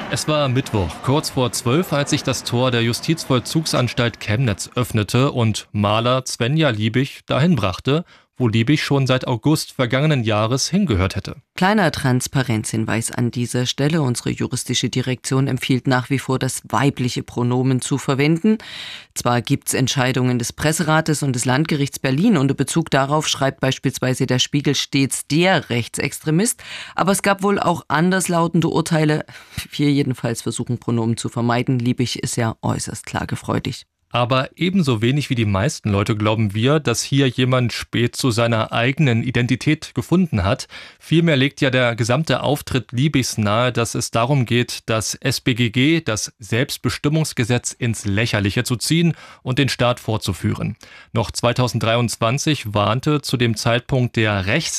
Es war Mittwoch, kurz vor 12, als sich das Tor der Justizvollzugsanstalt Chemnitz öffnete und Maler Svenja Liebig dahin brachte, wo Liebig schon seit August vergangenen Jahres hingehört hätte. Kleiner Transparenzhinweis an dieser Stelle. Unsere juristische Direktion empfiehlt nach wie vor, das weibliche Pronomen zu verwenden. Zwar gibt es Entscheidungen des Presserates und des Landgerichts Berlin. Unter Bezug darauf schreibt beispielsweise der Spiegel stets der Rechtsextremist. Aber es gab wohl auch anderslautende Urteile. Wir jedenfalls versuchen, Pronomen zu vermeiden. Liebig ist ja äußerst klagefreudig. Aber ebenso wenig wie die meisten Leute glauben wir, dass hier jemand spät zu seiner eigenen Identität gefunden hat. Vielmehr legt ja der gesamte Auftritt Liebigs nahe, dass es darum geht, das SpGG, das Selbstbestimmungsgesetz, ins Lächerliche zu ziehen und den Staat vorzuführen. Noch 2023 warnte zu dem Zeitpunkt der